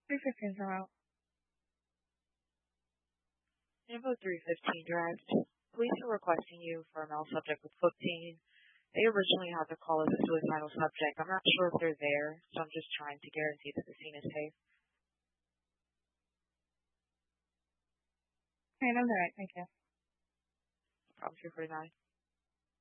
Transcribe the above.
315's out. Info 315 drive. Police are requesting you for a male subject with foot pain. They originally had the call as a suicidal subject. I'm not sure if they're there, so I'm just trying to guarantee that the scene is safe. Okay, I'm alright, thank you. Problem 249.